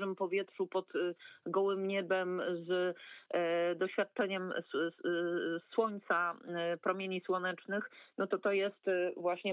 świeżym powietrzu, pod gołym niebem, z doświadczeniem słońca, promieni słonecznych, no to jest właśnie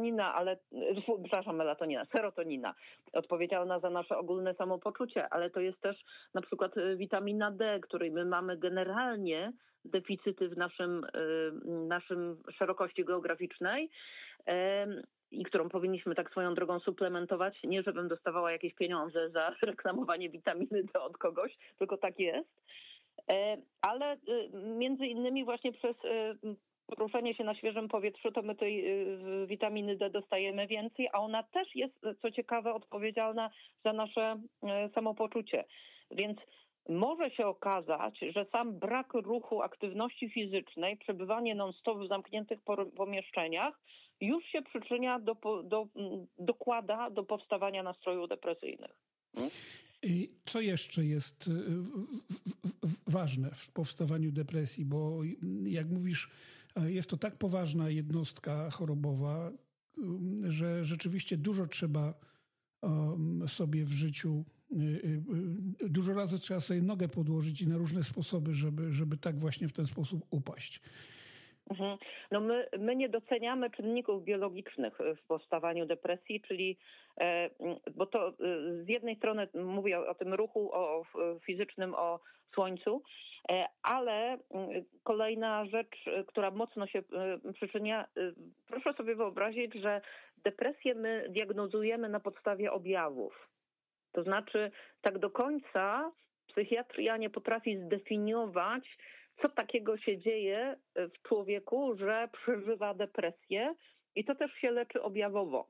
serotonina, odpowiedzialna za nasze ogólne samopoczucie, ale to jest też na przykład witamina D, której my mamy generalnie deficyty w naszym szerokości geograficznej i którą powinniśmy tak swoją drogą suplementować. Nie, żebym dostawała jakieś pieniądze za reklamowanie witaminy D od kogoś, tylko tak jest. Ale między innymi właśnie przez poruszanie się na świeżym powietrzu, to my tej witaminy D dostajemy więcej, a ona też jest, co ciekawe, odpowiedzialna za nasze samopoczucie. Więc może się okazać, że sam brak ruchu, aktywności fizycznej, przebywanie non-stop w zamkniętych pomieszczeniach już się przyczynia dokłada do powstawania nastrojów depresyjnych. Co jeszcze jest ważne w powstawaniu depresji? Bo jak mówisz, jest to tak poważna jednostka chorobowa, że rzeczywiście dużo trzeba sobie w życiu, dużo razy trzeba sobie nogę podłożyć i na różne sposoby, żeby tak właśnie w ten sposób upaść. No my nie doceniamy czynników biologicznych w powstawaniu depresji, czyli, bo to z jednej strony mówię o tym ruchu fizycznym, o słońcu, ale kolejna rzecz, która mocno się przyczynia, proszę sobie wyobrazić, że depresję my diagnozujemy na podstawie objawów. To znaczy tak do końca psychiatria nie potrafi zdefiniować, co takiego się dzieje w człowieku, że przeżywa depresję i to też się leczy objawowo.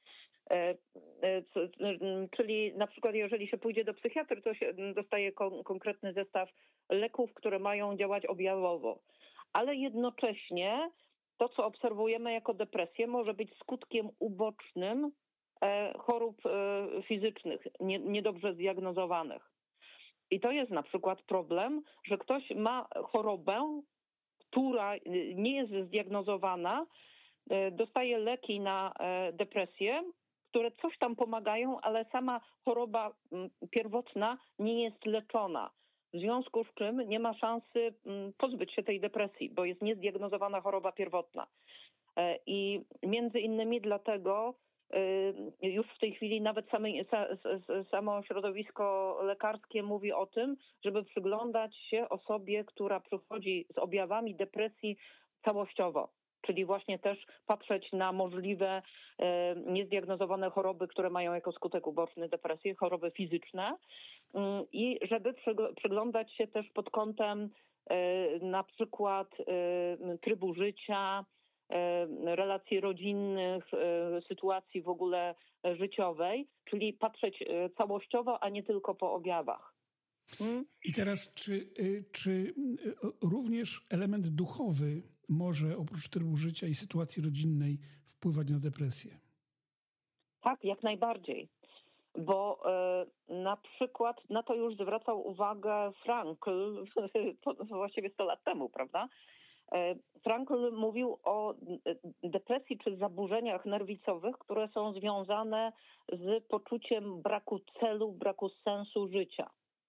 Czyli na przykład jeżeli się pójdzie do psychiatry, to się dostaje konkretny zestaw leków, które mają działać objawowo. Ale jednocześnie to, co obserwujemy jako depresję, może być skutkiem ubocznym chorób fizycznych, niedobrze zdiagnozowanych. I to jest na przykład problem, że ktoś ma chorobę, która nie jest zdiagnozowana, dostaje leki na depresję, które coś tam pomagają, ale sama choroba pierwotna nie jest leczona. W związku z czym nie ma szansy pozbyć się tej depresji, bo jest niezdiagnozowana choroba pierwotna. I między innymi dlatego już w tej chwili nawet samo środowisko lekarskie mówi o tym, żeby przyglądać się osobie, która przychodzi z objawami depresji całościowo. Czyli właśnie też patrzeć na możliwe niezdiagnozowane choroby, które mają jako skutek uboczny depresję, choroby fizyczne i żeby przyglądać się też pod kątem na przykład trybu życia, relacji rodzinnych, sytuacji w ogóle życiowej, czyli patrzeć całościowo, a nie tylko po objawach. I teraz, czy również element duchowy może oprócz trybu życia i sytuacji rodzinnej wpływać na depresję? Tak, jak najbardziej. Bo na przykład na to już zwracał uwagę Frankl, właściwie 100 lat temu, prawda? Frankl mówił o depresji czy zaburzeniach nerwicowych, które są związane z poczuciem braku celu, braku sensu życia.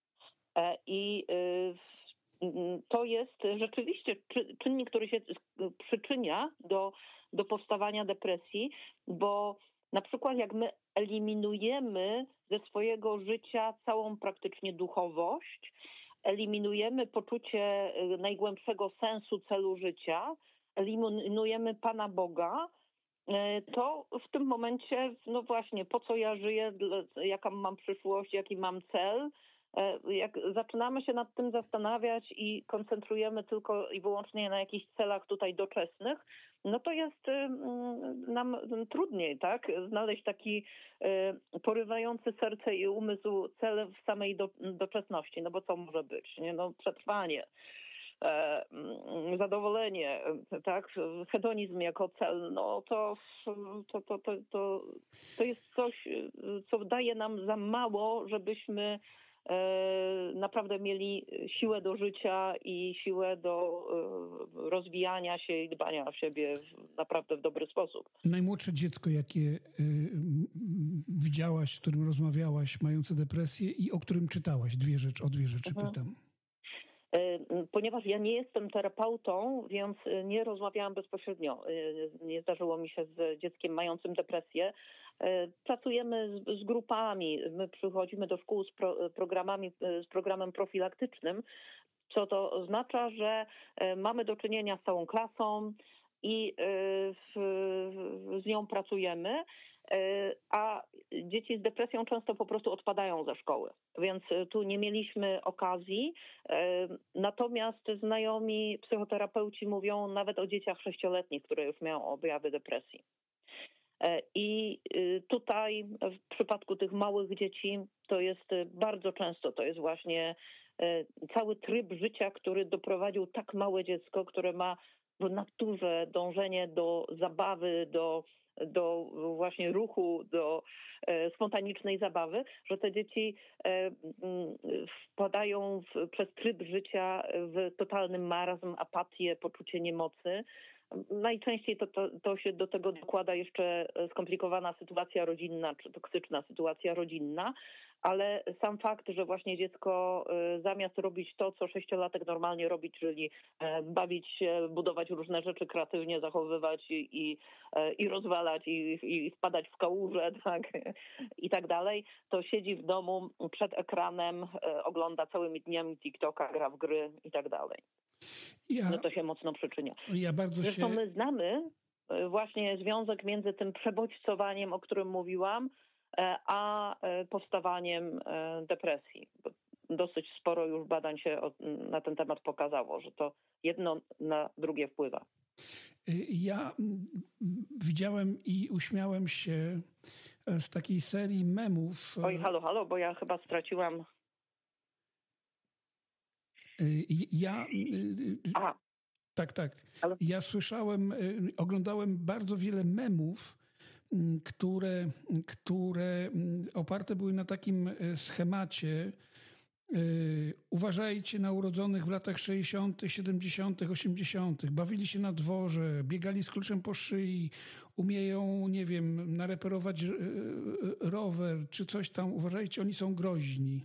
I to jest rzeczywiście czynnik, który się przyczynia do powstawania depresji, bo na przykład jak my eliminujemy ze swojego życia całą praktycznie duchowość, eliminujemy poczucie najgłębszego sensu, celu życia, eliminujemy Pana Boga, to w tym momencie, no właśnie, po co ja żyję, jaka mam przyszłość, jaki mam cel, jak zaczynamy się nad tym zastanawiać i koncentrujemy tylko i wyłącznie na jakichś celach tutaj doczesnych, no to jest nam trudniej, tak, znaleźć taki porywający serce i umysł cel w samej doczesności, no bo co może być, nie? No przetrwanie, zadowolenie, tak, hedonizm jako cel, no to jest coś, co daje nam za mało, żebyśmy naprawdę mieli siłę do życia i siłę do rozwijania się i dbania o siebie naprawdę w dobry sposób. Najmłodsze dziecko, jakie widziałaś, z którym rozmawiałaś, mające depresję i o którym czytałaś? O dwie rzeczy pytam. Ponieważ ja nie jestem terapeutą, więc nie rozmawiałam bezpośrednio. Nie zdarzyło mi się z dzieckiem mającym depresję. Pracujemy z grupami. My przychodzimy do szkół z programem profilaktycznym, co to oznacza, że mamy do czynienia z całą klasą i z nią pracujemy, a dzieci z depresją często po prostu odpadają ze szkoły, więc tu nie mieliśmy okazji. Natomiast znajomi psychoterapeuci mówią nawet o dzieciach 6-letnich, które już mają objawy depresji. I tutaj w przypadku tych małych dzieci to jest bardzo często, to jest właśnie cały tryb życia, który doprowadził tak małe dziecko, które ma w naturze dążenie do zabawy, do właśnie ruchu, do spontanicznej zabawy, że te dzieci wpadają przez tryb życia w totalny marazm, apatię, poczucie niemocy. Najczęściej to się do tego dokłada jeszcze skomplikowana sytuacja rodzinna, czy toksyczna sytuacja rodzinna, ale sam fakt, że właśnie dziecko zamiast robić to, co 6-latek normalnie robi, czyli bawić się, budować różne rzeczy, kreatywnie zachowywać i rozwalać i wpadać w kałuże, tak, i tak dalej, to siedzi w domu przed ekranem, ogląda całymi dniami TikToka, gra w gry i tak dalej. No to się mocno przyczynia. Zresztą my znamy właśnie związek między tym przebodźcowaniem, o którym mówiłam, a powstawaniem depresji. Dosyć sporo już badań się na ten temat pokazało, że to jedno na drugie wpływa. Ja widziałem i uśmiałem się z takiej serii memów. Oj, halo, bo ja chyba straciłam... Tak. Ja słyszałem, oglądałem bardzo wiele memów, które oparte były na takim schemacie. Uważajcie na urodzonych w latach 60., 70., 80. Bawili się na dworze, biegali z kluczem po szyi, umieją, nie wiem, nareperować rower czy coś tam. Uważajcie, oni są groźni.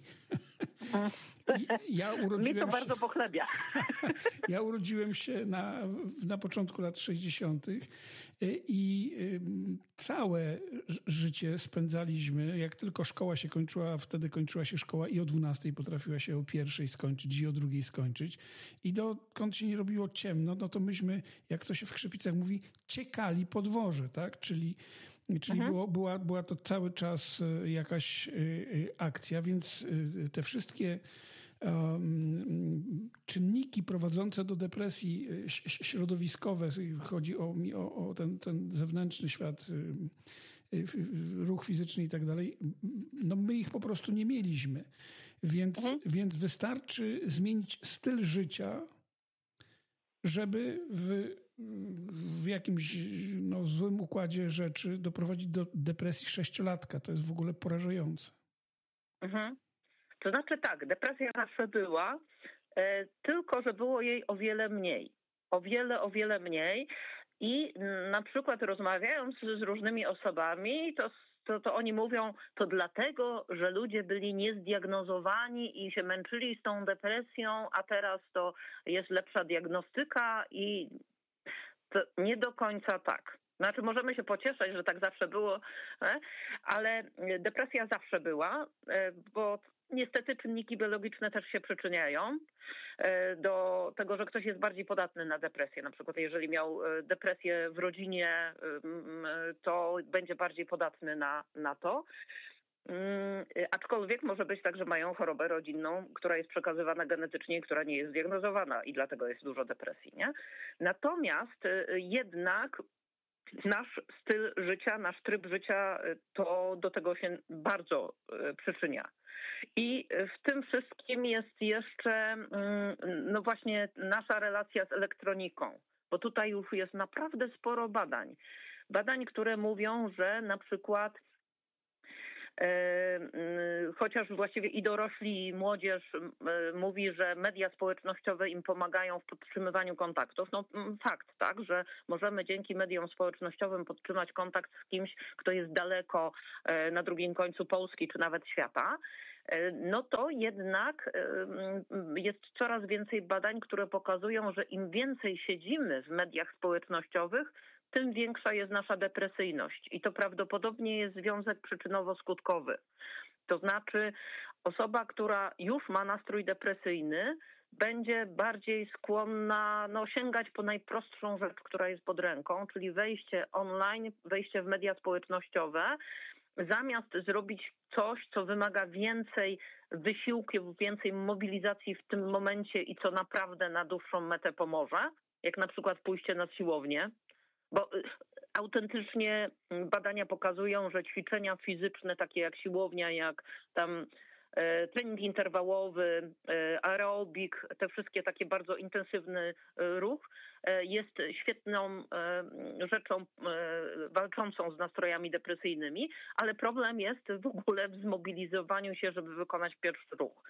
Mi to bardzo pochlebia. Ja urodziłem się na początku lat 60. i całe życie spędzaliśmy, jak tylko szkoła się kończyła, wtedy kończyła się szkoła i o 12 potrafiła się o 1 skończyć i o 2 skończyć. I dokąd się nie robiło ciemno, no to myśmy, jak to się w Krzypicach mówi, ciekali po dworze, tak? Czyli była to cały czas jakaś akcja, ten te wszystkie czynniki prowadzące do depresji środowiskowe, chodzi o ten zewnętrzny świat, ruch fizyczny i tak dalej, no my ich po prostu nie mieliśmy. Więc wystarczy zmienić styl życia, żeby w jakimś złym układzie rzeczy doprowadzić do depresji 6-latka. To jest w ogóle porażające. To znaczy tak, depresja zawsze była, tylko że było jej o wiele mniej. O wiele mniej. I na przykład rozmawiając z różnymi osobami, to oni mówią, to dlatego, że ludzie byli niezdiagnozowani i się męczyli z tą depresją, a teraz to jest lepsza diagnostyka i to nie do końca tak. Znaczy możemy się pocieszać, że tak zawsze było, ale depresja zawsze była, bo niestety czynniki biologiczne też się przyczyniają do tego, że ktoś jest bardziej podatny na depresję. Na przykład jeżeli miał depresję w rodzinie, to będzie bardziej podatny na to. Aczkolwiek może być tak, że mają chorobę rodzinną, która jest przekazywana genetycznie i która nie jest zdiagnozowana i dlatego jest dużo depresji, nie? Natomiast jednak nasz styl życia, nasz tryb życia to do tego się bardzo przyczynia. I w tym wszystkim jest jeszcze no właśnie nasza relacja z elektroniką, bo tutaj już jest naprawdę sporo badań. Badań, które mówią, że na przykład chociaż właściwie i dorośli, i młodzież mówi, że media społecznościowe im pomagają w podtrzymywaniu kontaktów. No fakt, tak, że możemy dzięki mediom społecznościowym podtrzymać kontakt z kimś, kto jest daleko na drugim końcu Polski czy nawet świata. No to jednak jest coraz więcej badań, które pokazują, że im więcej siedzimy w mediach społecznościowych, tym większa jest nasza depresyjność. I to prawdopodobnie jest związek przyczynowo-skutkowy. To znaczy osoba, która już ma nastrój depresyjny, będzie bardziej skłonna sięgać po najprostszą rzecz, która jest pod ręką, czyli wejście online, wejście w media społecznościowe, zamiast zrobić coś, co wymaga więcej wysiłku, więcej mobilizacji w tym momencie i co naprawdę na dłuższą metę pomoże, jak na przykład pójście na siłownię. Bo autentycznie badania pokazują, że ćwiczenia fizyczne, takie jak siłownia, jak tam trening interwałowy, aerobik, te wszystkie takie bardzo intensywny ruch jest świetną rzeczą walczącą z nastrojami depresyjnymi, ale problem jest w ogóle w zmobilizowaniu się, żeby wykonać pierwszy ruch.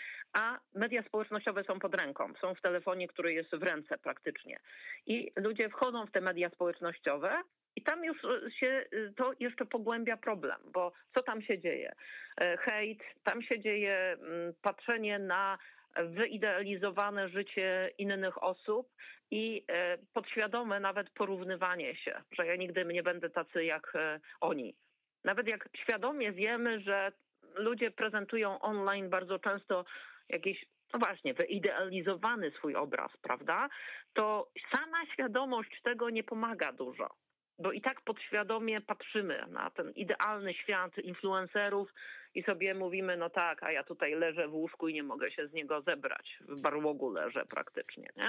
A media społecznościowe są pod ręką, są w telefonie, który jest w ręce praktycznie. I ludzie wchodzą w te media społecznościowe i tam już się to jeszcze pogłębia problem, bo co tam się dzieje? Hejt, tam się dzieje patrzenie na wyidealizowane życie innych osób i podświadome nawet porównywanie się, że ja nigdy nie będę tacy jak oni. Nawet jak świadomie wiemy, że ludzie prezentują online bardzo często jakiś, wyidealizowany swój obraz, prawda? To sama świadomość tego nie pomaga dużo. Bo i tak podświadomie patrzymy na ten idealny świat influencerów i sobie mówimy, no tak, a ja tutaj leżę w łóżku i nie mogę się z niego zebrać. W barłogu leżę praktycznie. Nie?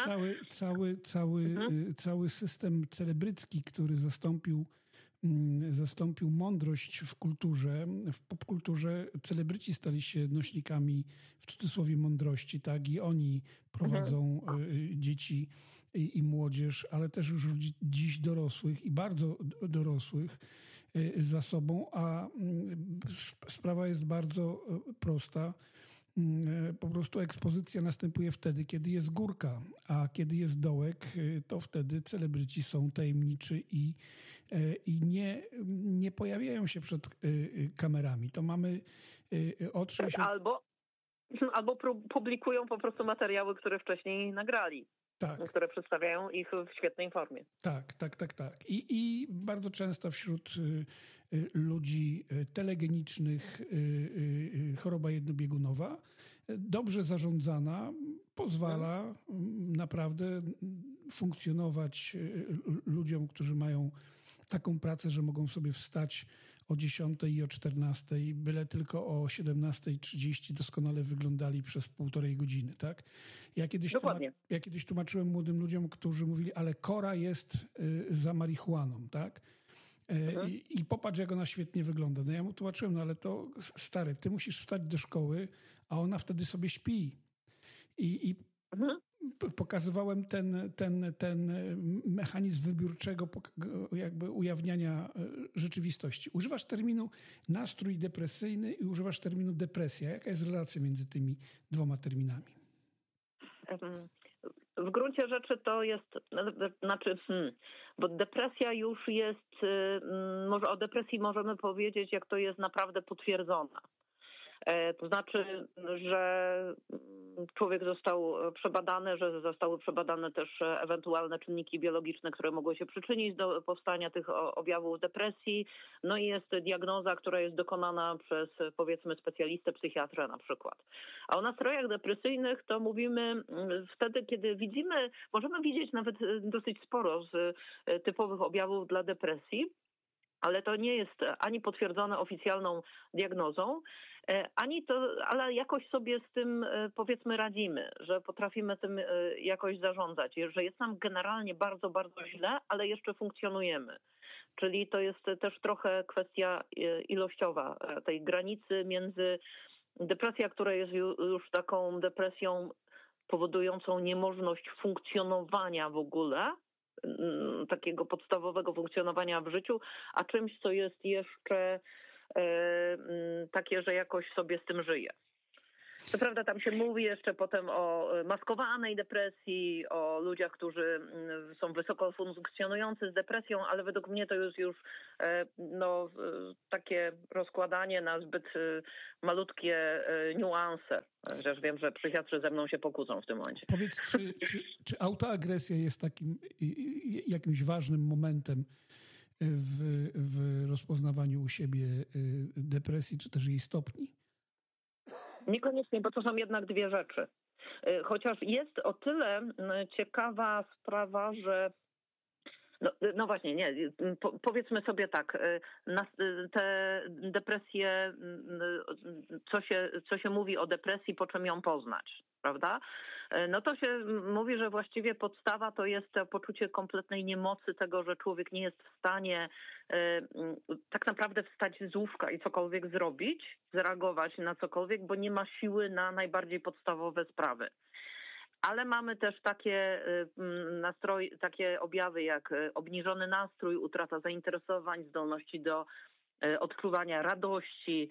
Cały system celebrycki, który zastąpił mądrość w kulturze, w popkulturze, celebryci stali się nośnikami, w cudzysłowie, mądrości, tak? I oni prowadzą dzieci i młodzież, ale też już ludzi dziś dorosłych i bardzo dorosłych za sobą, a sprawa jest bardzo prosta. Po prostu ekspozycja następuje wtedy, kiedy jest górka, a kiedy jest dołek, to wtedy celebryci są tajemniczy i nie pojawiają się przed kamerami. To mamy od 60... Albo publikują po prostu materiały, które wcześniej nagrali. Tak. Które przedstawiają ich w świetnej formie. Tak. I bardzo często wśród ludzi telegenicznych choroba jednobiegunowa, dobrze zarządzana, pozwala naprawdę funkcjonować ludziom, którzy mają taką pracę, że mogą sobie wstać o 10 i o 14, byle tylko o 17:30 doskonale wyglądali przez 1,5 godziny, tak? Ja kiedyś tłumaczyłem młodym ludziom, którzy mówili, ale kora jest za marihuaną, tak? I popatrz, jak ona świetnie wygląda. No ja mu tłumaczyłem, no ale to stary, ty musisz wstać do szkoły, a ona wtedy sobie śpi. I pokazywałem ten mechanizm wybiórczego jakby ujawniania rzeczywistości. Używasz terminu nastrój depresyjny i używasz terminu depresja. Jaka jest relacja między tymi dwoma terminami? W gruncie rzeczy to jest, bo depresja już jest, może o depresji możemy powiedzieć, jak to jest naprawdę potwierdzona. To znaczy, że człowiek został przebadany, że zostały przebadane też ewentualne czynniki biologiczne, które mogły się przyczynić do powstania tych objawów depresji. No i jest diagnoza, która jest dokonana przez, powiedzmy, specjalistę, psychiatrę na przykład. A o nastrojach depresyjnych to mówimy wtedy, kiedy możemy widzieć nawet dosyć sporo z typowych objawów dla depresji, ale to nie jest ani potwierdzone oficjalną diagnozą, ale jakoś sobie z tym, powiedzmy, radzimy, że potrafimy tym jakoś zarządzać, że jest nam generalnie bardzo, bardzo źle, ale jeszcze funkcjonujemy. Czyli to jest też trochę kwestia ilościowa tej granicy między depresją, która jest już taką depresją powodującą niemożność funkcjonowania w ogóle, takiego podstawowego funkcjonowania w życiu, a czymś, co jest jeszcze takie, że jakoś sobie z tym żyje. Co prawda tam się mówi jeszcze potem o maskowanej depresji, o ludziach, którzy są wysoko funkcjonujący z depresją, ale według mnie to jest już takie rozkładanie na zbyt malutkie niuanse. Chociaż wiem, że psychiatrzy ze mną się pokłócą w tym momencie. Powiedz, czy autoagresja jest takim jakimś ważnym momentem w rozpoznawaniu u siebie depresji, czy też jej stopni? Niekoniecznie, bo to są jednak dwie rzeczy. Chociaż jest o tyle ciekawa sprawa, że no właśnie, nie. Powiedzmy sobie tak, te depresje, co się mówi o depresji, po czym ją poznać, prawda? No to się mówi, że właściwie podstawa to jest to poczucie kompletnej niemocy tego, że człowiek nie jest w stanie tak naprawdę wstać z łóżka i cokolwiek zrobić, zareagować na cokolwiek, bo nie ma siły na najbardziej podstawowe sprawy. Ale mamy też takie objawy jak obniżony nastrój, utrata zainteresowań, zdolności do odczuwania radości,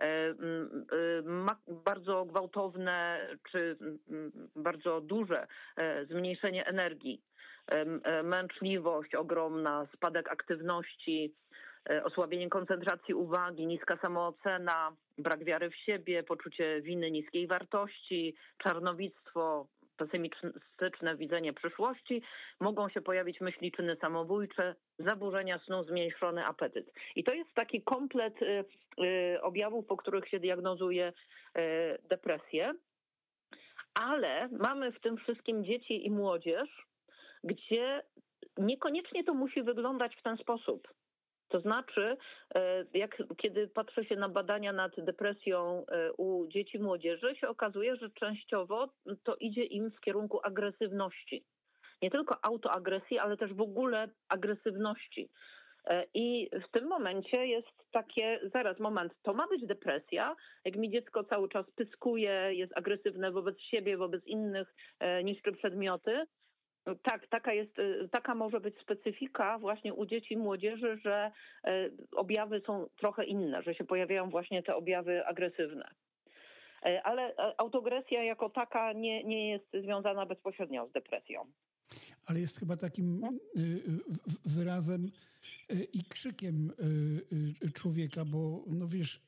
bardzo gwałtowne czy bardzo duże zmniejszenie energii, męczliwość ogromna, spadek aktywności, osłabienie koncentracji uwagi, niska samoocena, brak wiary w siebie, poczucie winy, niskiej wartości, czarnowictwo, pesymistyczne widzenie przyszłości, mogą się pojawić myśli, czyny samobójcze, zaburzenia snu, zmniejszony apetyt. I to jest taki komplet objawów, po których się diagnozuje depresję, ale mamy w tym wszystkim dzieci i młodzież, gdzie niekoniecznie to musi wyglądać w ten sposób. To znaczy, kiedy patrzy się na badania nad depresją u dzieci i młodzieży, się okazuje, że częściowo to idzie im w kierunku agresywności. Nie tylko autoagresji, ale też w ogóle agresywności. I w tym momencie jest takie, zaraz, to ma być depresja, jak mi dziecko cały czas pyskuje, jest agresywne wobec siebie, wobec innych, niszczy przedmioty. Tak, taka może być specyfika właśnie u dzieci i młodzieży, że objawy są trochę inne, że się pojawiają właśnie te objawy agresywne. Ale autoagresja jako taka nie jest związana bezpośrednio z depresją. Ale jest chyba takim wyrazem i krzykiem człowieka, bo wiesz,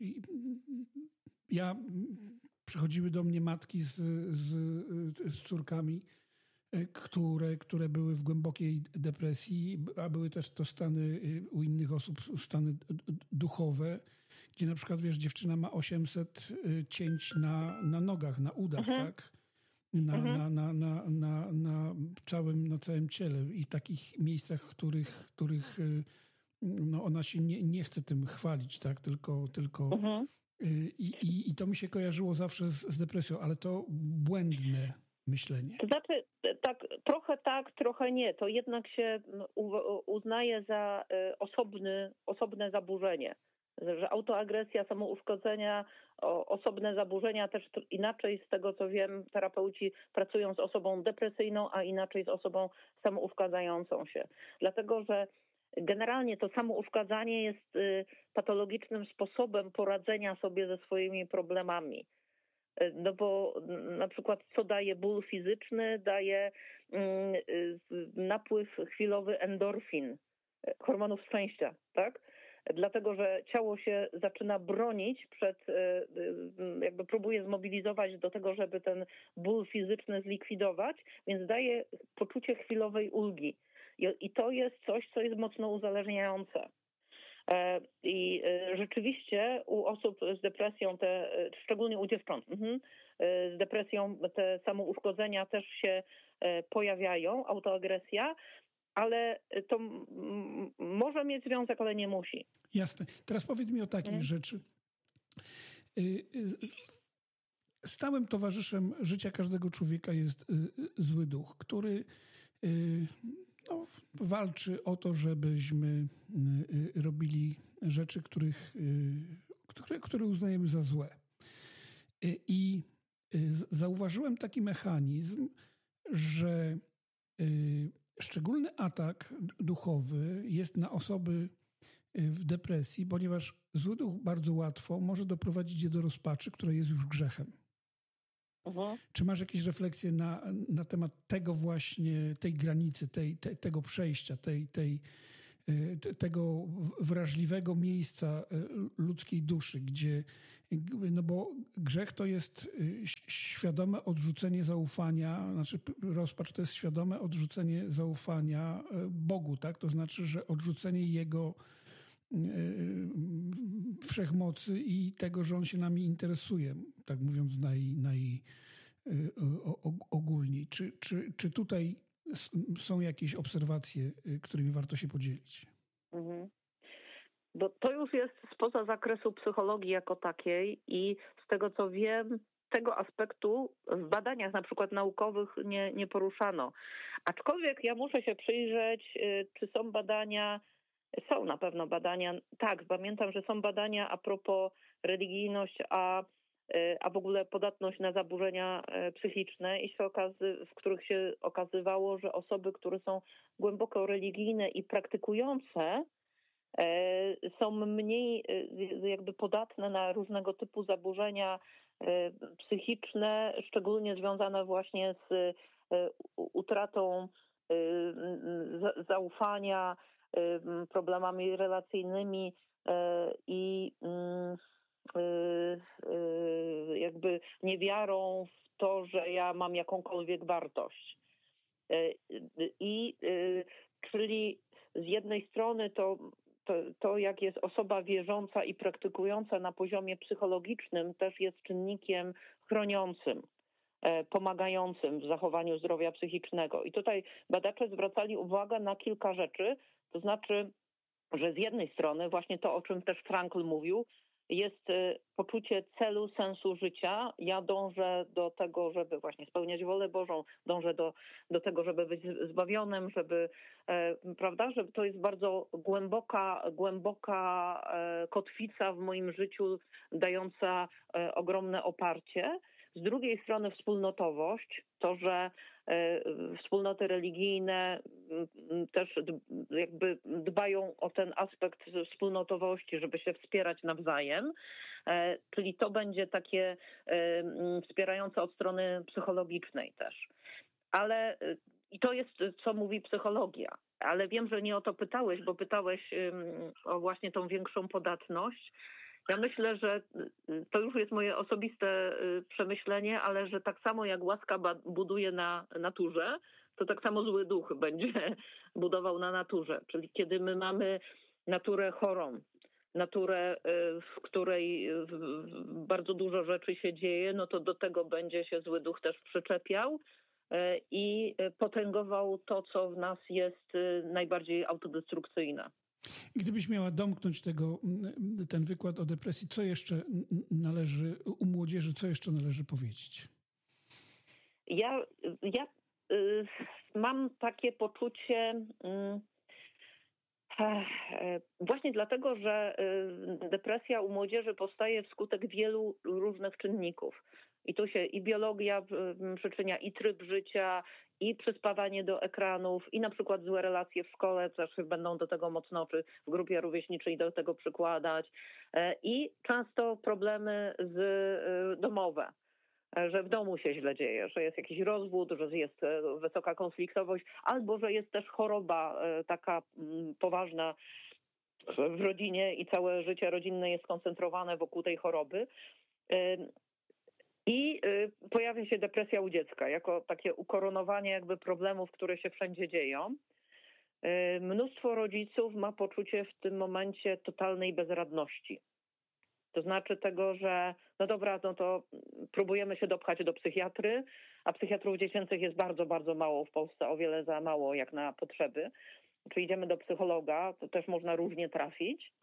przychodziły do mnie matki z córkami, które były w głębokiej depresji, a były też to stany u innych osób, stany duchowe, gdzie na przykład, wiesz, dziewczyna ma 800 cięć na nogach, na udach, tak? Na całym ciele i takich miejscach, których ona się nie chce tym chwalić, tak? Tylko i to mi się kojarzyło zawsze z depresją, ale to błędne myślenie. To znaczy, tak, trochę nie. To jednak się uznaje za osobne zaburzenie. Że autoagresja, samouszkodzenia, osobne zaburzenia, też inaczej z tego co wiem, terapeuci pracują z osobą depresyjną, a inaczej z osobą samouszkadzającą się. Dlatego, że generalnie to samouszkadzanie jest patologicznym sposobem poradzenia sobie ze swoimi problemami. No bo na przykład co daje ból fizyczny? Daje napływ chwilowy endorfin, hormonów szczęścia, tak? Dlatego, że ciało się zaczyna bronić jakby próbuje zmobilizować do tego, żeby ten ból fizyczny zlikwidować, więc daje poczucie chwilowej ulgi. I to jest coś, co jest mocno uzależniające. I rzeczywiście u osób z depresją, szczególnie u dziewcząt, z depresją te samouszkodzenia też się pojawiają, autoagresja, ale to może mieć związek, ale nie musi. Jasne. Teraz powiedz mi o takiej rzeczy. Stałym towarzyszem życia każdego człowieka jest zły duch, który walczy o to, żebyśmy robili rzeczy, które uznajemy za złe. I zauważyłem taki mechanizm, że szczególny atak duchowy jest na osoby w depresji, ponieważ zły duch bardzo łatwo może doprowadzić je do rozpaczy, która jest już grzechem. Czy masz jakieś refleksje na temat tego właśnie, tej granicy, tego przejścia, tego wrażliwego miejsca ludzkiej duszy, gdzie, no bo grzech to jest świadome odrzucenie zaufania, znaczy rozpacz to jest świadome odrzucenie zaufania Bogu, tak? To znaczy, że odrzucenie Jego wszechmocy i tego, że On się nami interesuje, tak mówiąc ogólniej. Czy tutaj są jakieś obserwacje, którymi warto się podzielić? Bo to już jest spoza zakresu psychologii jako takiej i z tego co wiem, tego aspektu w badaniach na przykład naukowych nie poruszano. Aczkolwiek ja muszę się przyjrzeć, czy są badania, są na pewno badania, tak, pamiętam, że są badania a propos religijność, a w ogóle podatność na zaburzenia psychiczne, w których się okazywało, że osoby, które są głęboko religijne i praktykujące, są mniej jakby podatne na różnego typu zaburzenia psychiczne, szczególnie związane właśnie z utratą zaufania, problemami relacyjnymi i jakby niewiarą w to, że ja mam jakąkolwiek wartość. Czyli z jednej strony to jak jest osoba wierząca i praktykująca na poziomie psychologicznym, też jest czynnikiem chroniącym, pomagającym w zachowaniu zdrowia psychicznego. I tutaj badacze zwracali uwagę na kilka rzeczy, to znaczy, że z jednej strony właśnie to, o czym też Frankl mówił, jest poczucie celu, sensu życia. Ja dążę do tego, żeby właśnie spełniać wolę Bożą, dążę do tego, żeby być zbawionym, prawda, że to jest bardzo głęboka kotwica w moim życiu, dająca ogromne oparcie. Z drugiej strony wspólnotowość, to, że wspólnoty religijne też jakby dbają o ten aspekt wspólnotowości, żeby się wspierać nawzajem, czyli to będzie takie wspierające od strony psychologicznej też. Ale i to jest, co mówi psychologia. Ale wiem, że nie o to pytałeś, bo pytałeś o właśnie tą większą podatność. Ja myślę, że to już jest moje osobiste przemyślenie, ale że tak samo jak łaska buduje na naturze, to tak samo zły duch będzie budował na naturze. Czyli kiedy my mamy naturę chorą, naturę, w której bardzo dużo rzeczy się dzieje, no to do tego będzie się zły duch też przyczepiał i potęgował to, co w nas jest najbardziej autodestrukcyjne. Gdybyś miała domknąć ten wykład o depresji, co jeszcze należy u młodzieży, co jeszcze należy powiedzieć? Ja mam takie poczucie właśnie dlatego, że depresja u młodzieży powstaje wskutek wielu różnych czynników. I tu się i biologia przyczynia, i tryb życia, i przyspawanie do ekranów, i na przykład złe relacje w szkole też będą do tego mocno, czy w grupie rówieśniczej do tego przykładać. I często problemy domowe, że w domu się źle dzieje, że jest jakiś rozwód, że jest wysoka konfliktowość, albo że jest też choroba taka poważna w rodzinie i całe życie rodzinne jest skoncentrowane wokół tej choroby. I pojawia się depresja u dziecka jako takie ukoronowanie jakby problemów, które się wszędzie dzieją. Mnóstwo rodziców ma poczucie w tym momencie totalnej bezradności. To znaczy tego, że no dobra, no to próbujemy się dopchać do psychiatry, a psychiatrów dziecięcych jest bardzo, bardzo mało w Polsce, o wiele za mało jak na potrzeby. Czy idziemy do psychologa, to też można różnie trafić.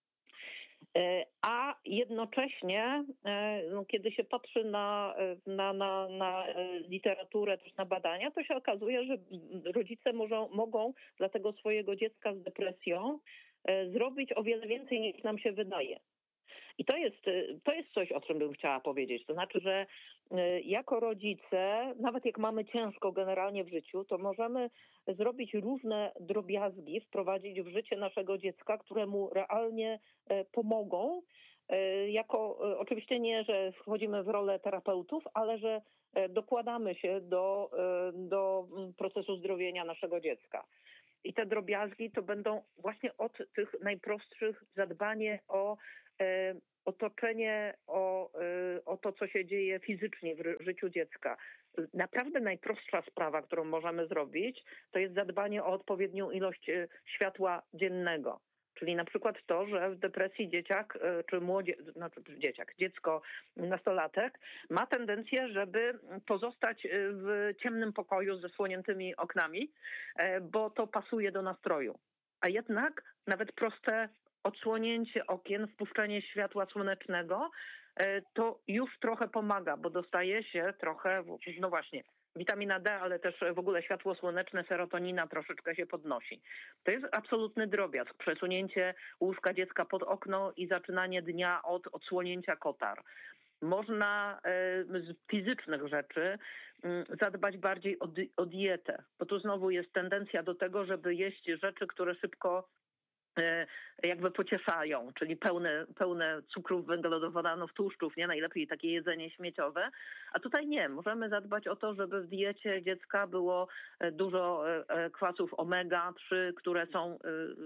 A jednocześnie, no, kiedy się patrzy na literaturę, też na badania, to się okazuje, że rodzice mogą dla tego swojego dziecka z depresją zrobić o wiele więcej niż nam się wydaje. I to jest coś, o czym bym chciała powiedzieć. To znaczy, że jako rodzice, nawet jak mamy ciężko generalnie w życiu, to możemy zrobić różne drobiazgi, wprowadzić w życie naszego dziecka, które mu realnie pomogą. Oczywiście nie, że wchodzimy w rolę terapeutów, ale że dokładamy się do procesu zdrowienia naszego dziecka. I te drobiazgi to będą właśnie od tych najprostszych zadbanie o otoczenie, o to, co się dzieje fizycznie w życiu dziecka. Naprawdę najprostsza sprawa, którą możemy zrobić, to jest zadbanie o odpowiednią ilość światła dziennego. Czyli na przykład to, że w depresji dziecko, nastolatek ma tendencję, żeby pozostać w ciemnym pokoju z zasłoniętymi oknami, bo to pasuje do nastroju. A jednak nawet proste odsłonięcie okien, wpuszczenie światła słonecznego, to już trochę pomaga, bo dostaje się trochę, no właśnie, witamina D, ale też w ogóle światło słoneczne, serotonina troszeczkę się podnosi. To jest absolutny drobiazg. Przesunięcie łóżka dziecka pod okno i zaczynanie dnia od odsłonięcia kotar. Można z fizycznych rzeczy zadbać bardziej o dietę, bo tu znowu jest tendencja do tego, żeby jeść rzeczy, które szybko jakby pocieszają, czyli pełne cukrów, węglowodanów, tłuszczów, nie najlepiej takie jedzenie śmieciowe, a tutaj nie. Możemy zadbać o to, żeby w diecie dziecka było dużo kwasów omega-3, które są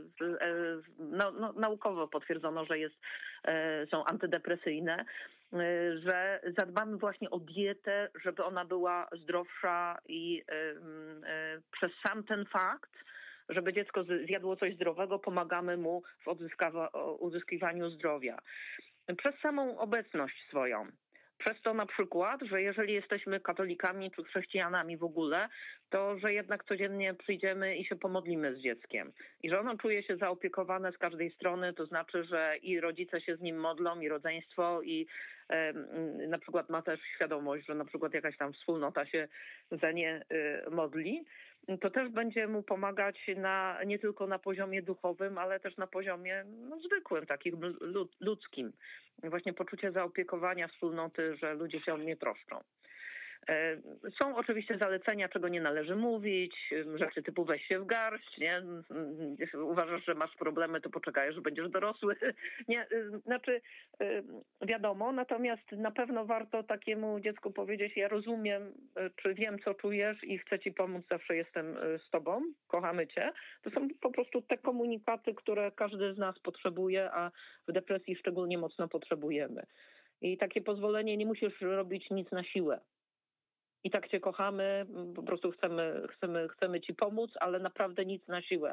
naukowo potwierdzono, że są antydepresyjne, że zadbamy właśnie o dietę, żeby ona była zdrowsza i przez sam ten fakt, żeby dziecko zjadło coś zdrowego, pomagamy mu w uzyskiwaniu zdrowia. Przez samą obecność swoją. Przez to na przykład, że jeżeli jesteśmy katolikami czy chrześcijanami w ogóle, to że jednak codziennie przyjdziemy i się pomodlimy z dzieckiem. I że ono czuje się zaopiekowane z każdej strony, to znaczy, że i rodzice się z nim modlą, i rodzeństwo, i na przykład ma też świadomość, że na przykład jakaś tam wspólnota się za nie modli. To też będzie mu pomagać nie tylko na poziomie duchowym, ale też na poziomie zwykłym, takim ludzkim. Właśnie poczucie zaopiekowania wspólnoty, że ludzie się o mnie troszczą. Są oczywiście zalecenia, czego nie należy mówić, rzeczy typu weź się w garść, nie? Uważasz, że masz problemy, to poczekaj, że będziesz dorosły. Nie, znaczy wiadomo, natomiast na pewno warto takiemu dziecku powiedzieć, ja rozumiem, czy wiem, co czujesz i chcę ci pomóc, zawsze jestem z tobą, kochamy cię. To są po prostu te komunikaty, które każdy z nas potrzebuje, a w depresji szczególnie mocno potrzebujemy. I takie pozwolenie, nie musisz robić nic na siłę. I tak cię kochamy, po prostu chcemy ci pomóc, ale naprawdę nic na siłę.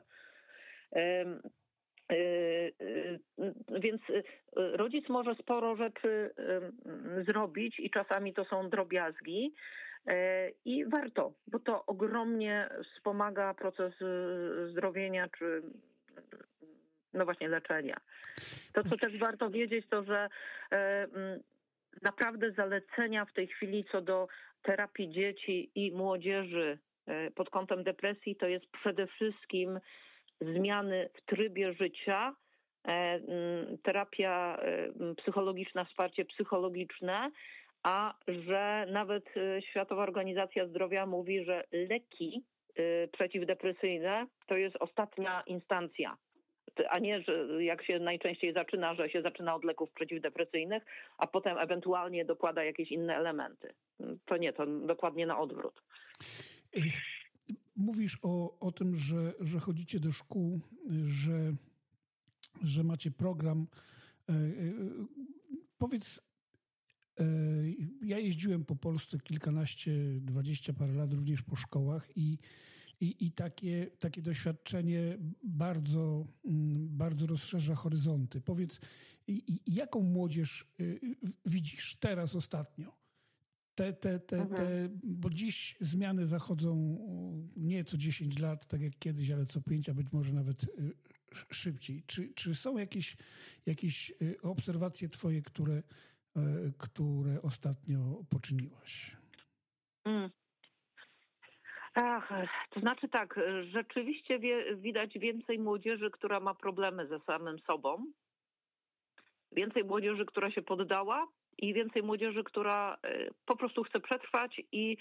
Więc rodzic może sporo rzeczy zrobić i czasami to są drobiazgi i warto, bo to ogromnie wspomaga proces zdrowienia czy no właśnie leczenia. To, co też warto wiedzieć, to że naprawdę zalecenia w tej chwili co do terapii dzieci i młodzieży pod kątem depresji to jest przede wszystkim zmiany w trybie życia, terapia psychologiczna, wsparcie psychologiczne, a że nawet Światowa Organizacja Zdrowia mówi, że leki przeciwdepresyjne to jest ostatnia instancja. A nie, że jak się najczęściej zaczyna, że się zaczyna od leków przeciwdepresyjnych, a potem ewentualnie dokłada jakieś inne elementy. To nie, to dokładnie na odwrót. Mówisz o tym, że chodzicie do szkół, że macie program. Powiedz, ja jeździłem po Polsce kilkanaście, 20 parę lat również po szkołach i takie doświadczenie bardzo rozszerza horyzonty. Powiedz, jaką młodzież widzisz teraz ostatnio? Bo dziś zmiany zachodzą nie co 10 lat, tak jak kiedyś, ale co 5, a być może nawet szybciej. Czy są jakieś obserwacje twoje, które ostatnio poczyniłaś? To znaczy tak, rzeczywiście widać więcej młodzieży, która ma problemy ze samym sobą. Więcej młodzieży, która się poddała i więcej młodzieży, która po prostu chce przetrwać i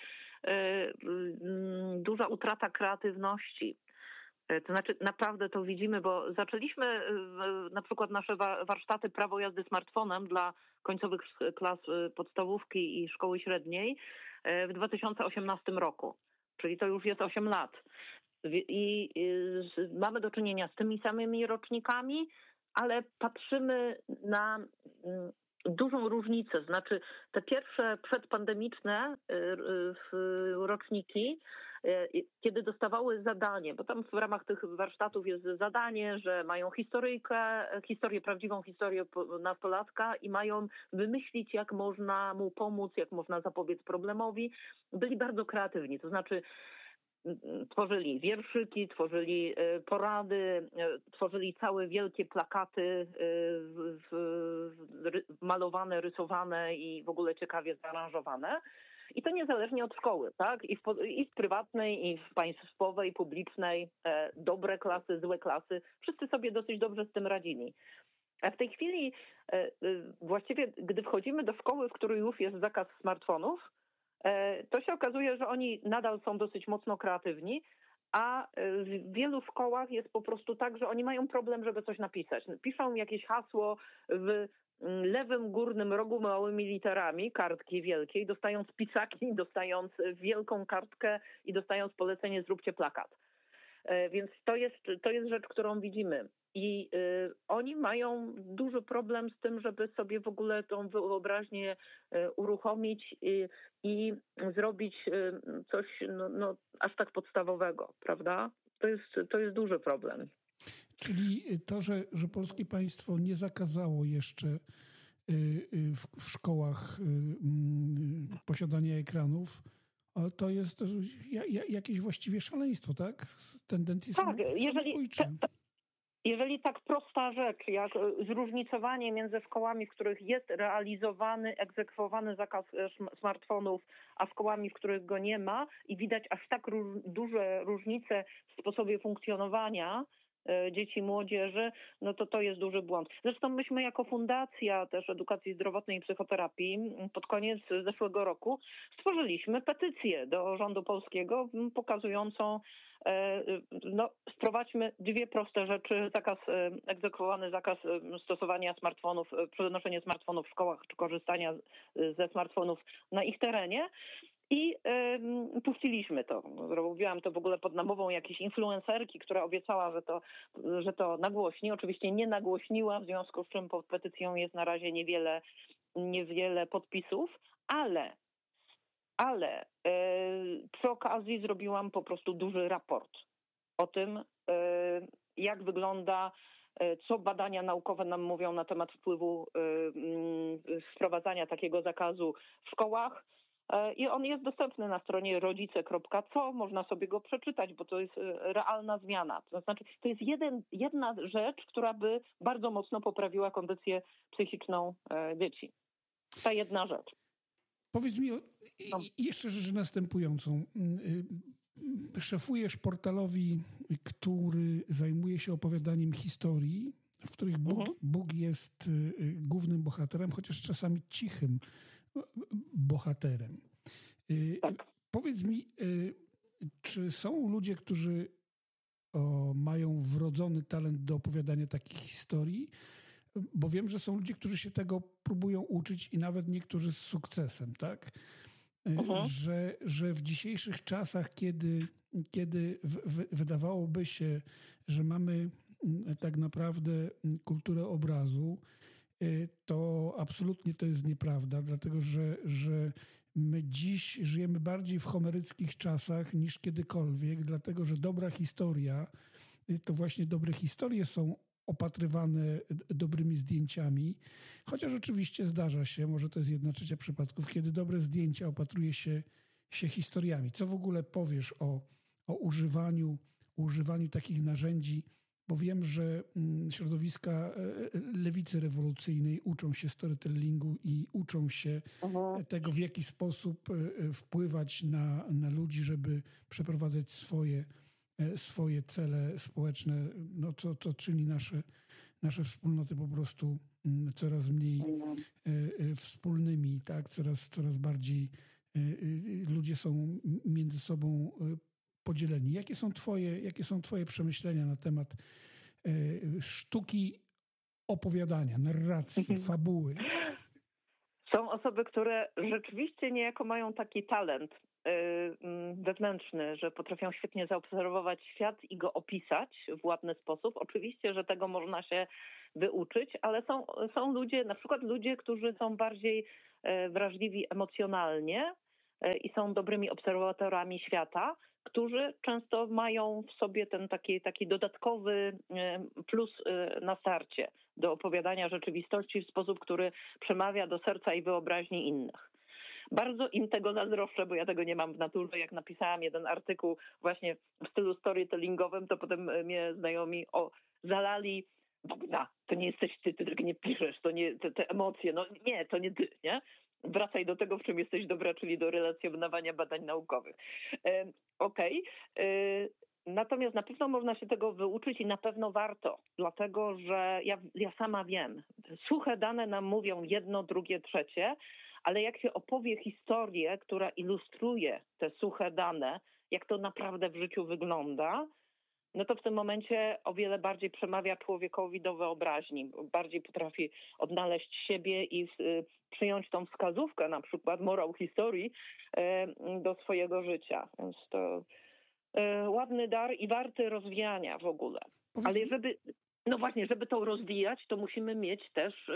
duża utrata kreatywności. To znaczy naprawdę to widzimy, bo zaczęliśmy na przykład nasze warsztaty prawo jazdy smartfonem dla końcowych klas podstawówki i szkoły średniej w 2018 roku, czyli to już jest 8 lat. I mamy do czynienia z tymi samymi rocznikami, ale patrzymy na dużą różnicę. Znaczy te pierwsze przedpandemiczne roczniki, kiedy dostawały zadanie, bo tam w ramach tych warsztatów jest zadanie, że mają prawdziwą historię nastolatka i mają wymyślić, jak można mu pomóc, jak można zapobiec problemowi. Byli bardzo kreatywni, to znaczy tworzyli wierszyki, tworzyli porady, tworzyli całe wielkie plakaty malowane, rysowane i w ogóle ciekawie zaaranżowane. I to niezależnie od szkoły, tak? I w prywatnej, i w państwowej, publicznej, dobre klasy, złe klasy. Wszyscy sobie dosyć dobrze z tym radzili. A w tej chwili właściwie, gdy wchodzimy do szkoły, w której już jest zakaz smartfonów, to się okazuje, że oni nadal są dosyć mocno kreatywni, a w wielu szkołach jest po prostu tak, że oni mają problem, żeby coś napisać. Piszą jakieś hasło w lewym górnym rogu małymi literami, kartki wielkiej, dostając pisaki, dostając wielką kartkę i dostając polecenie zróbcie plakat. Więc to jest rzecz, którą widzimy. I oni mają duży problem z tym, żeby sobie w ogóle tą wyobraźnię uruchomić i zrobić coś aż tak podstawowego, prawda? To jest duży problem. Czyli to, że polskie państwo nie zakazało jeszcze w szkołach posiadania ekranów, to jest jakieś właściwie szaleństwo, tak? Tendencje samobójcze. Jeżeli tak prosta rzecz, jak zróżnicowanie między szkołami, w których jest realizowany, egzekwowany zakaz smartfonów, a szkołami, w których go nie ma i widać aż tak duże różnice w sposobie funkcjonowania dzieci i młodzieży, no to jest duży błąd. Zresztą myśmy jako Fundacja też Edukacji Zdrowotnej i Psychoterapii pod koniec zeszłego roku stworzyliśmy petycję do rządu polskiego pokazującą wprowadźmy dwie proste rzeczy, egzekwowany zakaz stosowania smartfonów, przenoszenia smartfonów w szkołach czy korzystania ze smartfonów na ich terenie. I puściliśmy to. Robiłam to w ogóle pod namową jakiejś influencerki, która obiecała, że to nagłośni. Oczywiście nie nagłośniła, w związku z czym pod petycją jest na razie niewiele podpisów, ale przy okazji zrobiłam po prostu duży raport o tym, jak wygląda, co badania naukowe nam mówią na temat wpływu wprowadzania takiego zakazu w szkołach. I on jest dostępny na stronie rodzice.co, można sobie go przeczytać, bo to jest realna zmiana. To znaczy, to jest jedna rzecz, która by bardzo mocno poprawiła kondycję psychiczną dzieci. Ta jedna rzecz. Powiedz mi jeszcze rzecz następującą. Szefujesz portalowi, który zajmuje się opowiadaniem historii, w których Bóg jest głównym bohaterem, chociaż czasami cichym bohaterem. Tak. Powiedz mi, czy są ludzie, którzy mają wrodzony talent do opowiadania takich historii? Bo wiem, że są ludzie, którzy się tego próbują uczyć i nawet niektórzy z sukcesem, tak? Że w dzisiejszych czasach, kiedy wydawałoby się, że mamy tak naprawdę kulturę obrazu, to absolutnie to jest nieprawda, dlatego że my dziś żyjemy bardziej w homeryckich czasach niż kiedykolwiek, dlatego że dobra historia, to właśnie dobre historie są opatrywane dobrymi zdjęciami, chociaż oczywiście zdarza się, może to jest 1/3 przypadków, kiedy dobre zdjęcia opatruje się historiami. Co w ogóle powiesz o używaniu takich narzędzi? Bo wiem, że środowiska lewicy rewolucyjnej uczą się storytellingu i uczą się tego, w jaki sposób wpływać na ludzi, żeby przeprowadzać swoje cele społeczne, co czyni nasze wspólnoty po prostu coraz mniej wspólnymi, tak? Coraz bardziej ludzie są między sobą podzieleni. Jakie są twoje przemyślenia na temat sztuki opowiadania, narracji, fabuły? Są osoby, które rzeczywiście niejako mają taki talent wewnętrzny, że potrafią świetnie zaobserwować świat i go opisać w ładny sposób. Oczywiście, że tego można się wyuczyć, ale są ludzie, na przykład ludzie, którzy są bardziej wrażliwi emocjonalnie i są dobrymi obserwatorami świata, którzy często mają w sobie ten taki dodatkowy plus na starcie do opowiadania rzeczywistości w sposób, który przemawia do serca i wyobraźni innych. Bardzo im tego zazdroszczę, bo ja tego nie mam w naturze. Jak napisałam jeden artykuł właśnie w stylu storytellingowym, to potem mnie znajomi zalali: Bogna, to nie jesteś ty tego nie piszesz, to nie te emocje, no nie, to nie ty, nie? Wracaj do tego, w czym jesteś dobra, czyli do relacjonowania badań naukowych. Okej. Natomiast na pewno można się tego wyuczyć i na pewno warto, dlatego że ja sama wiem, suche dane nam mówią jedno, drugie, trzecie, ale jak się opowie historię, która ilustruje te suche dane, jak to naprawdę w życiu wygląda, no to w tym momencie o wiele bardziej przemawia człowiekowi do wyobraźni, bardziej potrafi odnaleźć siebie i przyjąć tą wskazówkę, na przykład morał historii, do swojego życia. Więc to ładny dar i warty rozwijania w ogóle. Ale żeby to rozwijać, to musimy mieć też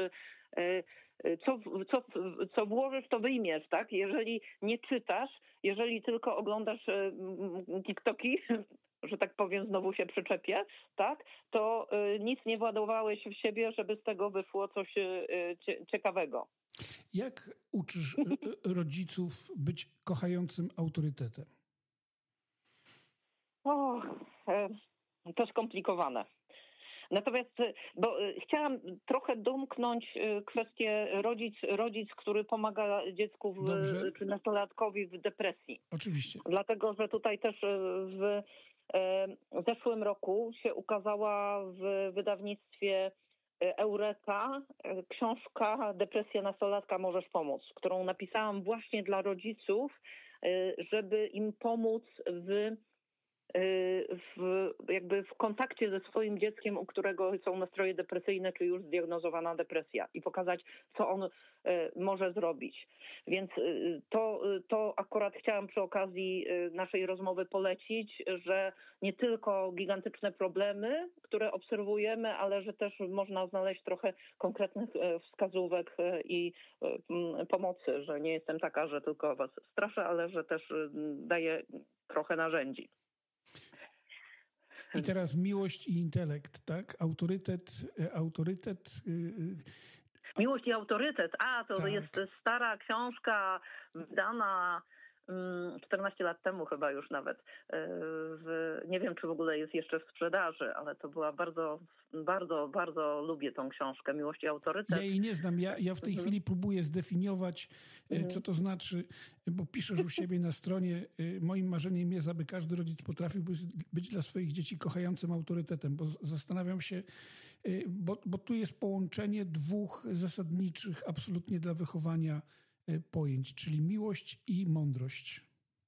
co włożysz, to wyjmiesz, tak? Jeżeli nie czytasz, jeżeli tylko oglądasz TikToki, że tak powiem, znowu się przyczepię, tak? To nic nie władowałeś w siebie, żeby z tego wyszło coś ciekawego. Jak uczysz rodziców być kochającym autorytetem? To skomplikowane. Natomiast, bo chciałam trochę domknąć kwestię rodzic, który pomaga dziecku czy nastolatkowi w depresji. Oczywiście. Dlatego, że tutaj też w zeszłym roku się ukazała w wydawnictwie Eureka książka "Depresja nastolatka, możesz pomóc", którą napisałam właśnie dla rodziców, żeby im pomóc w kontakcie ze swoim dzieckiem, u którego są nastroje depresyjne, czy już zdiagnozowana depresja, i pokazać, co on może zrobić. Więc to akurat chciałam przy okazji naszej rozmowy polecić, że nie tylko gigantyczne problemy, które obserwujemy, ale że też można znaleźć trochę konkretnych wskazówek i pomocy, że nie jestem taka, że tylko was straszę, ale że też daję trochę narzędzi. I teraz miłość i intelekt, tak? Autorytet. Miłość i autorytet. To tak. Jest stara książka, wydana 14 lat temu chyba już nawet. Nie wiem, czy w ogóle jest jeszcze w sprzedaży, ale to była bardzo, bardzo, bardzo lubię tą książkę, Miłość i autorytet. Ja jej nie znam. Ja w tej chwili próbuję zdefiniować, co to znaczy, bo piszesz u siebie na stronie: moim marzeniem jest, aby każdy rodzic potrafił być dla swoich dzieci kochającym autorytetem, bo zastanawiam się, bo tu jest połączenie dwóch zasadniczych absolutnie dla wychowania pojęć, czyli miłość i mądrość.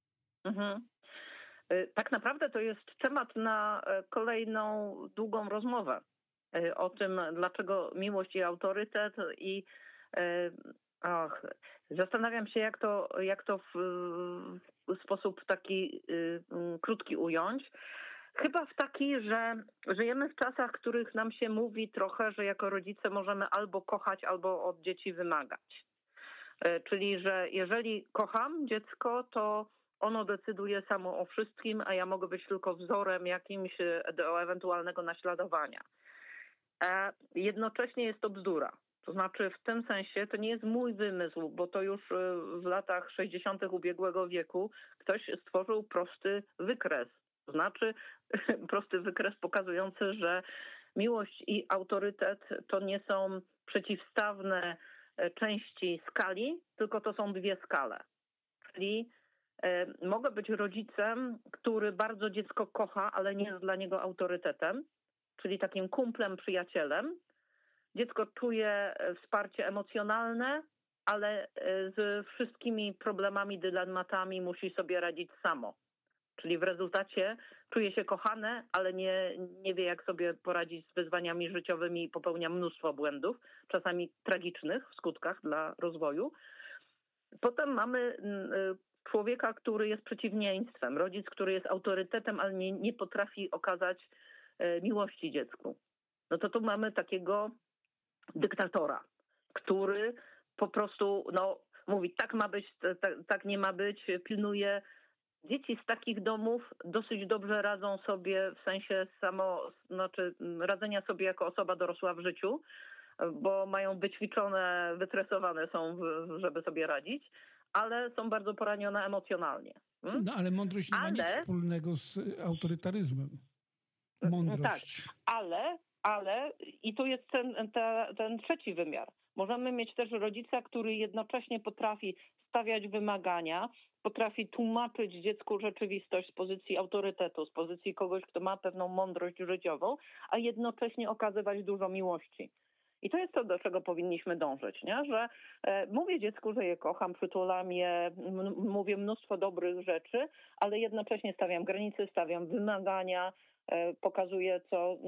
Tak naprawdę to jest temat na kolejną długą rozmowę o tym, dlaczego miłość i autorytet, i zastanawiam się, jak to w sposób taki krótki ująć. Chyba w taki, że żyjemy w czasach, w których nam się mówi trochę, że jako rodzice możemy albo kochać, albo od dzieci wymagać. Czyli, że jeżeli kocham dziecko, to ono decyduje samo o wszystkim, a ja mogę być tylko wzorem jakimś do ewentualnego naśladowania. Jednocześnie jest to bzdura. To znaczy, w tym sensie to nie jest mój wymysł, bo to już w latach 60. ubiegłego wieku ktoś stworzył prosty wykres. To znaczy prosty wykres pokazujący, że miłość i autorytet to nie są przeciwstawne części skali, tylko to są dwie skale. Czyli mogę być rodzicem, który bardzo dziecko kocha, ale nie jest dla niego autorytetem, czyli takim kumplem, przyjacielem, dziecko czuje wsparcie emocjonalne, ale z wszystkimi problemami, dylematami musi sobie radzić samo. Czyli w rezultacie czuje się kochane, ale nie wie, jak sobie poradzić z wyzwaniami życiowymi i popełnia mnóstwo błędów, czasami tragicznych w skutkach dla rozwoju. Potem mamy człowieka, który jest przeciwieństwem, rodzic, który jest autorytetem, ale nie potrafi okazać miłości dziecku. No to tu mamy takiego dyktatora, który po prostu mówi, tak ma być, tak nie ma być, pilnuje. Dzieci z takich domów dosyć dobrze radzą sobie w sensie radzenia sobie jako osoba dorosła w życiu, bo mają wyćwiczone, wytresowane są, żeby sobie radzić, ale są bardzo poranione emocjonalnie. No ale mądrość nie ma nic wspólnego z autorytaryzmem. Mądrość. Tak, ale i tu jest ten trzeci wymiar. Możemy mieć też rodzica, który jednocześnie potrafi stawiać wymagania, potrafi tłumaczyć dziecku rzeczywistość z pozycji autorytetu, z pozycji kogoś, kto ma pewną mądrość życiową, a jednocześnie okazywać dużo miłości. I to jest to, do czego powinniśmy dążyć, nie? Że mówię dziecku, że je kocham, przytulam je, mówię mnóstwo dobrych rzeczy, ale jednocześnie stawiam granice, stawiam wymagania, pokazuję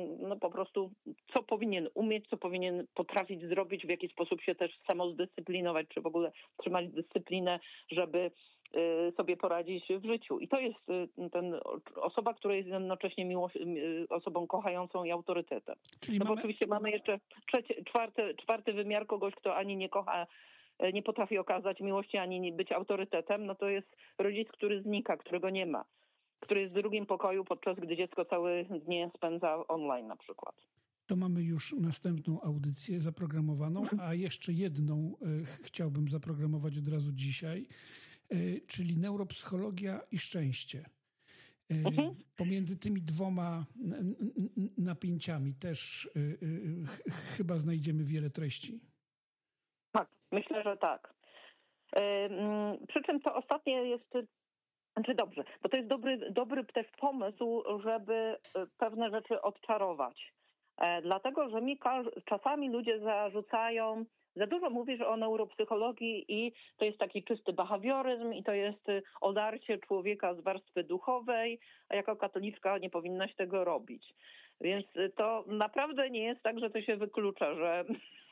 co powinien umieć, co powinien potrafić zrobić, w jaki sposób się też samozdyscyplinować, czy w ogóle trzymać dyscyplinę, żeby sobie poradzić w życiu. I to jest osoba, która jest jednocześnie osobą kochającą i autorytetem. Czyli bo oczywiście mamy jeszcze czwarty wymiar kogoś, kto ani nie kocha, nie potrafi okazać miłości, ani być autorytetem. No to jest rodzic, który znika, którego nie ma, który jest w drugim pokoju, podczas gdy dziecko całe dnie spędza online na przykład. To mamy już następną audycję zaprogramowaną, a jeszcze jedną chciałbym zaprogramować od razu dzisiaj, czyli neuropsychologia i szczęście. Pomiędzy tymi dwoma napięciami też chyba znajdziemy wiele treści. Tak, myślę, że tak. Przy czym to ostatnie jest dobrze, bo to jest dobry też pomysł, żeby pewne rzeczy odczarować. Dlatego, że czasami ludzie zarzucają, za dużo mówisz o neuropsychologii i to jest taki czysty behawioryzm i to jest odarcie człowieka z warstwy duchowej, a jako katoliczka nie powinnaś tego robić. Więc to naprawdę nie jest tak, że to się wyklucza, że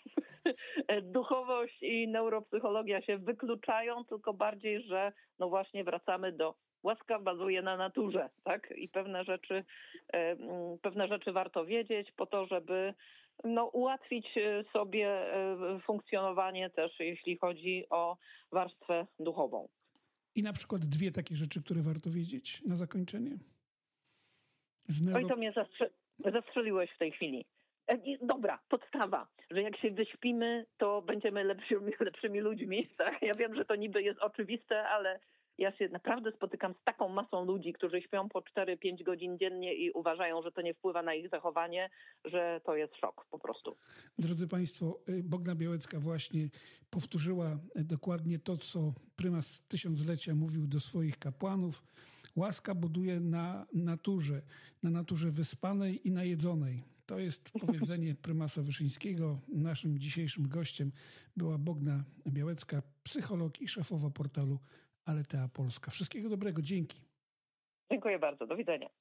duchowość i neuropsychologia się wykluczają, tylko bardziej, że właśnie wracamy do łaska bazuje na naturze, tak? I pewne rzeczy warto wiedzieć po to, żeby ułatwić sobie funkcjonowanie też, jeśli chodzi o warstwę duchową. I na przykład dwie takie rzeczy, które warto wiedzieć na zakończenie. Oj, to mnie zastrzeliłeś w tej chwili. Dobra, podstawa, że jak się wyśpimy, to będziemy lepszymi ludźmi. Tak? Ja wiem, że to niby jest oczywiste, ale ja się naprawdę spotykam z taką masą ludzi, którzy śpią po 4-5 godzin dziennie i uważają, że to nie wpływa na ich zachowanie, że to jest szok po prostu. Drodzy Państwo, Bogna Białecka właśnie powtórzyła dokładnie to, co prymas tysiąclecia mówił do swoich kapłanów. Łaska buduje na naturze wyspanej i najedzonej. To jest powiedzenie prymasa Wyszyńskiego. Naszym dzisiejszym gościem była Bogna Białecka, psycholog i szefowa portalu Aletea Polska. Wszystkiego dobrego, dzięki. Dziękuję bardzo, do widzenia.